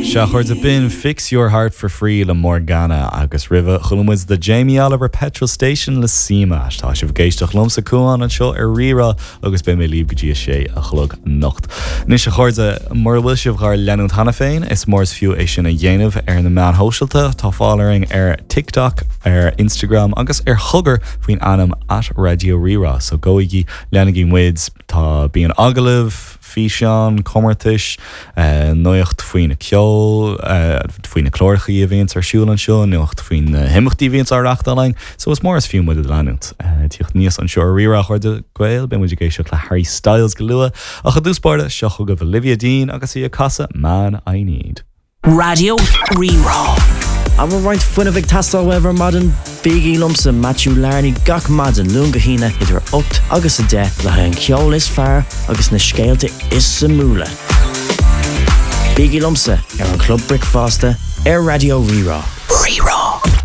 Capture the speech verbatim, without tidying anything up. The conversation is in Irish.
Se chuir a bin Fix Your Heart for Free le Morgana agus rive chulmuid de Jamie Oliver Petrol Station le Sima tá se bhgéisteach lomsa cuaán an seo ar rira agus be mé líb gotí sé a chlog nocht. Nis se chuirde mar bhfuil sibh gar leanú tanna féin is mórs fiú é sin a dhéanamh ar na meán hóisiilta tá fáiling ar TikTok ar Instagram agus ar thugar faoin anam at Radio Rira so goigi leanagí muids tá bíon agalibh Físeán, Commartis, uh, nuocht faoin na ceol, uh, faoin na clóirchaí a bhíonn ar siúil an seo, nuocht faoin na himachtaí bhíonn ar reachtaling, so is mór is fiú muid a leanút. Uh, Tíocht níos an seo rira chuir de gweil, ben muid géisioach le Harry Styles go lua, a chu dúspáirde seo chu go bh Olivia Dean agus í a casa Man I Need. Radio Rira. I'm right fun of tastal weather modern Biggie Lumsa Matthew Larney gach madden lunga hina idir ocht agus a de le an ceol is far agus na scéalte is samúla. Biggie Lumsa ar an Club Brick Foster ar Radio Rira. Rira.